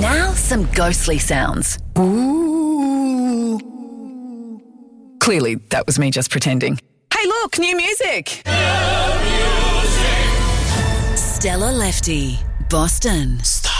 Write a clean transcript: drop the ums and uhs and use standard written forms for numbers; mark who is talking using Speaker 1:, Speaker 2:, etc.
Speaker 1: Now some ghostly sounds.
Speaker 2: Ooh.
Speaker 1: Clearly, that was me just pretending. Hey, look, new music. Stella Lefty, Boston.
Speaker 2: Stop.